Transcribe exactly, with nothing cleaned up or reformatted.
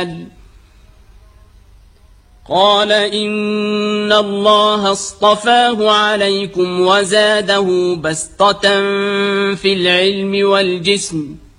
قال إن الله اصطفاه عليكم وزاده بسطة في العلم والجسم